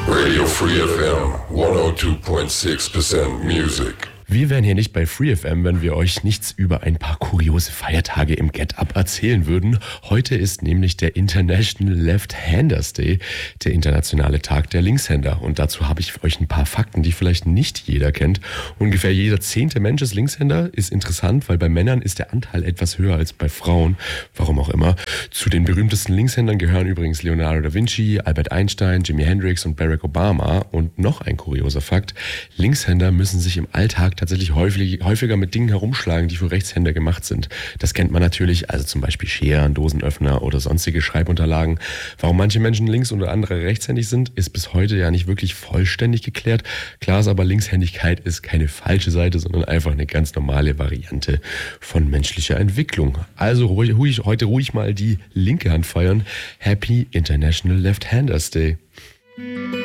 Radio Free FM 102.6% Music. Wir wären hier nicht bei Free FM, wenn wir euch nichts über ein paar kuriose Feiertage im Get-Up erzählen würden. Heute ist nämlich der International Left-Handers Day, der internationale Tag der Linkshänder. Und dazu habe ich für euch ein paar Fakten, die vielleicht nicht jeder kennt. Ungefähr jeder 10. Mensch ist Linkshänder. Ist interessant, weil bei Männern ist der Anteil etwas höher als bei Frauen. Warum auch immer. Zu den berühmtesten Linkshändern gehören übrigens Leonardo da Vinci, Albert Einstein, Jimi Hendrix und Barack Obama. Und noch ein kurioser Fakt: Linkshänder müssen sich im Alltag tatsächlich häufiger mit Dingen herumschlagen, die für Rechtshänder gemacht sind. Das kennt man natürlich, also zum Beispiel Scheren, Dosenöffner oder sonstige Schreibunterlagen. Warum manche Menschen links- oder andere rechtshändig sind, ist bis heute ja nicht wirklich vollständig geklärt. Klar ist aber, Linkshändigkeit ist keine falsche Seite, sondern einfach eine ganz normale Variante von menschlicher Entwicklung. Also heute ruhig mal die linke Hand feiern. Happy International Left-Handers Day.